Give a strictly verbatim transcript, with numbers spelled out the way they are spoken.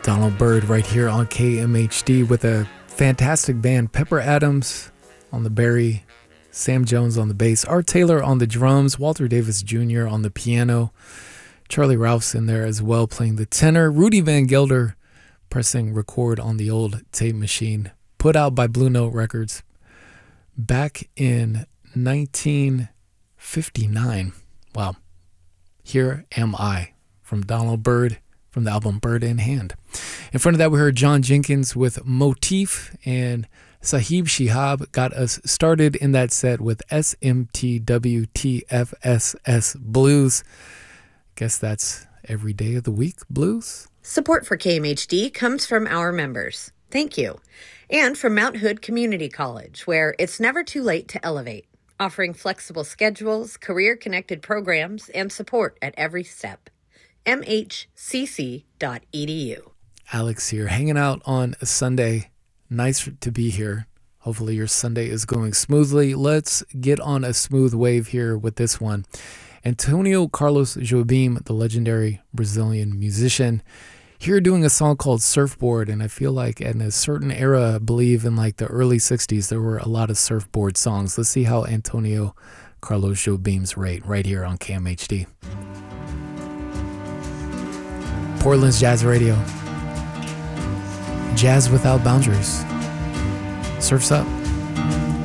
Donald Byrd right here on K M H D with a fantastic band. Pepper Adams on the bari, Sam Jones on the bass, Art Taylor on the drums, Walter Davis Junior on the piano, Charlie Ralph's in there as well playing the tenor, Rudy Van Gelder pressing record on the old tape machine, put out by Blue Note Records back in nineteen fifty-nine. Wow. Here Am I from Donald Byrd from the album Bird in Hand. In front of that, we heard John Jenkins with Motif, and Sahib Shihab got us started in that set with S M T W T F S S Blues. Guess that's every day of the week blues. Support for K M H D comes from our members. Thank you. And from Mount Hood Community College, where it's never too late to elevate, offering flexible schedules, career-connected programs, and support at every step. m h c c dot e d u. Alex here, hanging out on a Sunday. Nice to be here. Hopefully your Sunday is going smoothly. Let's get on a smooth wave here with this one. Antonio Carlos Jobim, the legendary Brazilian musician, here doing a song called Surfboard. And I feel like in a certain era, I believe in like the early sixties, there were a lot of surfboard songs. Let's see how Antonio Carlos Jobim's rate right here on K M H D. Portland's Jazz Radio. Jazz without boundaries. Surf's up.